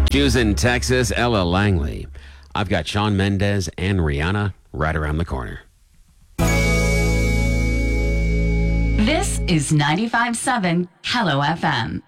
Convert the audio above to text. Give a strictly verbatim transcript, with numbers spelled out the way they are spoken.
Shoes in Texas, Ella Langley. I've got Shawn Mendes and Rihanna right around the corner. This is ninety-five point seven Hello F M.